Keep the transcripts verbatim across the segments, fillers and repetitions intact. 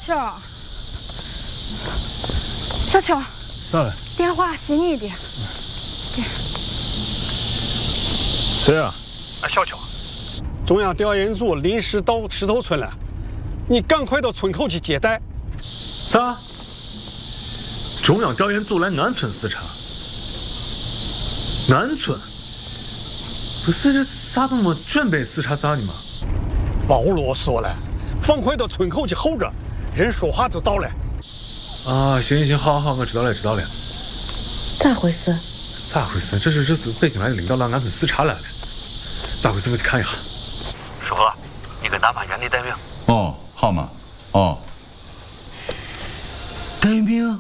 小，小秋， 咋了？ 电话写你的。给。 谁啊？ 啊，小秋， 中央调研组临时到石头村了，你赶快到村口去接待。 啥？中央调研组来俺村视察？俺村？不是这啥都没准备视察啥的吗？ 保罗说了，放快到村口去候着，人说话就到了。 啊，行行行，好好，我知道了，知道了。 咋回事？ 咋回事？这是这是北京来的领导来俺村视察来了。咋回事？我去看一下。 叔父，你跟哪怕原地待命。 哦，好嘛，哦。 待命。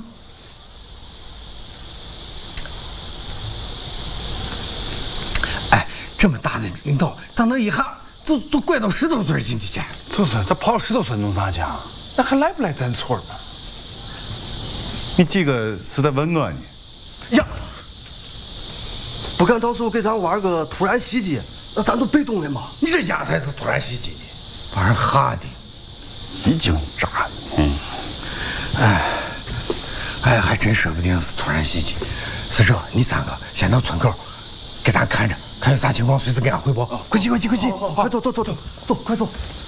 哎，这么大的领导，咋能一下就就拐到石头村进去去？ 就是，这跑石头村弄啥去啊？那还来不来咱村吗？ 你几个是在问我呢？ 呀，不敢到时候给咱玩个突然袭击，那咱都被动了嘛。 你这家才是突然袭击的，玩哈的， 一惊炸。嗯， 哎，哎，还真说不定是突然袭击。四叔，你三个先到村口，给咱看着，看有啥情况，随时给俺汇报。快去，快去，快去！ 快走走走走走，快走！